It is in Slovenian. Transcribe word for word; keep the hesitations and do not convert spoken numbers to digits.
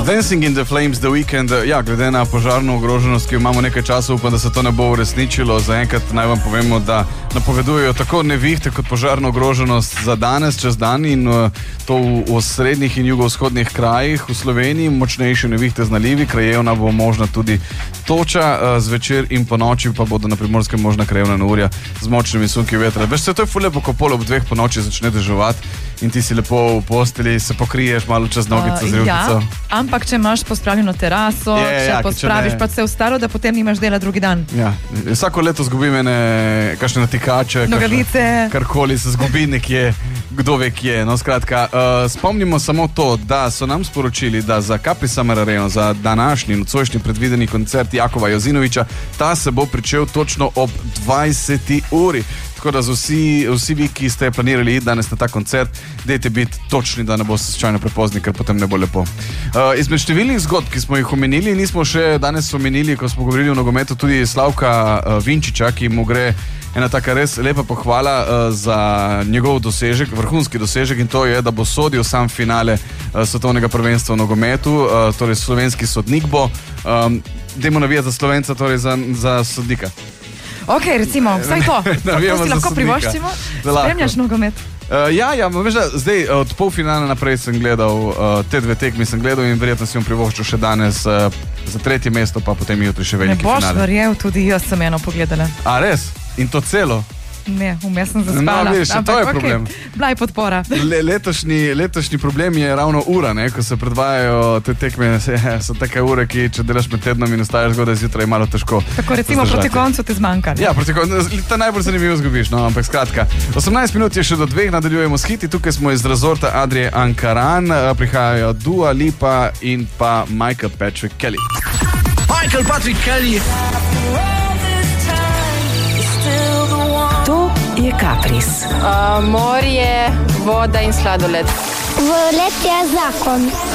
Dancing in the Flames, The Weeknd, ja, glede na požarno ogroženost, ki jo imamo nekaj časa, upam, da se to ne bo uresničilo. Zaenkrat naj vam povemo, da napovedujejo tako nevihte kot požarno ogroženost za danes, čez dan in uh, to v, v srednjih in jugovzhodnih krajih v Sloveniji. Močnejše nevihte z nalivi, krajevna bo možna tudi toča, uh, zvečer in po noči pa bodo na Primorskem možna krajevna neurja z močnimi sunki vetra. Veš, se to je ful lepo, ko pol ob dveh po noči začne deževati in ti si lepo v posteli, se pokriješ malo čez nogico uh, z rjubico. Ja, ampak če imaš pospravljeno teraso, je, če ja, pospraviš pa se v staro, da potem nimaš dela drugi dan. Ja, vsako leto zgubim ene kakšne natikače, nogavice, karkoli se zgubi nekje, kdo ve kje. No, skratka, uh, spomnimo samo to, da so nam sporočili, da za Capri Summer Areno, za današnji nocojšnji predvideni koncert Jakova Jozinovića, ta se bo pričel točno ob dvajseti uri. Tako da vsi, vsi vi, ki ste planirali iti danes na ta koncert, dajte biti točni, da ne bo se slučajno prepozni, ker potem ne bo lepo. Uh, izmed številnih zgodb, ki smo jih omenili, nismo še danes omenili, ko smo govorili o nogometu, tudi Slavka uh, Vinčiča, ki mu gre ena taka res lepa pohvala uh, za njegov dosežek, vrhunski dosežek, in to je, da bo sodil sam finale uh, svetovnega prvenstva v nogometu, uh, torej slovenski sodnik bo. Um, dajmo navijati za Slovenca, torej za, za sodnika. Ok, recimo, vsaj to. To si lahko privoščimo. Spremljaš nogomet? Uh, ja, ja, veš, da zdaj od polfinala naprej sem gledal, uh, te dve tekmi sem gledal in verjetno si jim privoščil še danes uh, za tretje mesto, pa potem jutri še veliki finale. Ne boš verjel, tudi jaz sem eno pogledala. A res? In to celo? Ne, vmes sem zaspala. No, vidiš, to je problem. Okay, bila je podpora. Le, letošnji, letošnji problem je ravno ura, ne? Ko se predvajajo te tekme, so take ure, ki če delaš med tednom in ostajaš zgodaj zjutraj, je malo težko. Tako recimo zdržati. Proti koncu te zmanjka. Ja, proti koncu, ta najbolj zanimivo zgubiš, no, ampak skratka. osemnajst minut je še do dveh, nadaljujemo s hiti, tukaj smo iz rezorta Adrie Ankaran, prihajajo Dua Lipa in pa Michael Patrick Kelly. Michael Patrick Kelly. To je Kapris. Uh, morje, voda in sladoled. Volet je zakon.